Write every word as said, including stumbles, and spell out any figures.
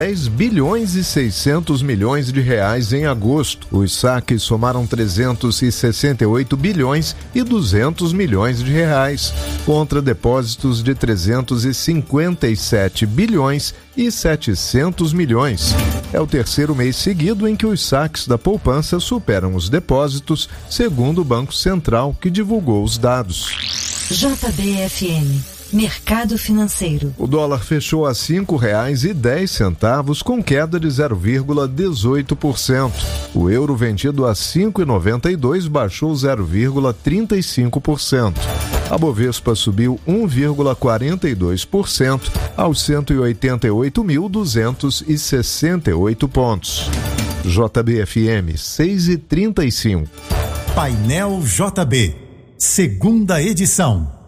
dez bilhões e seiscentos milhões de reais em agosto. Os saques somaram trezentos e sessenta e oito bilhões e duzentos milhões de reais, contra depósitos de trezentos e cinquenta e sete bilhões e setecentos milhões. É o terceiro mês seguido em que os saques da poupança superam os depósitos, segundo o Banco Central, que divulgou os dados. J B F M, Mercado Financeiro. O dólar fechou a cinco reais e dez centavos, com queda de zero vírgula dezoito por cento. O euro vendido a cinco reais e noventa e dois centavos baixou zero vírgula trinta e cinco por cento. A Bovespa subiu um vírgula quarenta e dois por cento aos cento e oitenta e oito mil duzentos e sessenta e oito pontos. J B F M seis e trinta e cinco. Painel J B, segunda edição.